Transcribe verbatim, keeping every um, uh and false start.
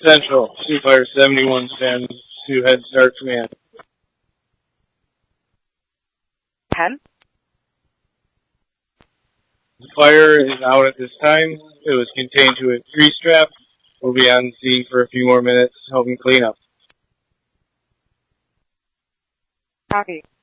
Central, Superfire seventy-one stands to head start command. ten. The fire is out at this time. It was contained to a tree strap. We'll be on scene for a few more minutes helping clean up. Copy.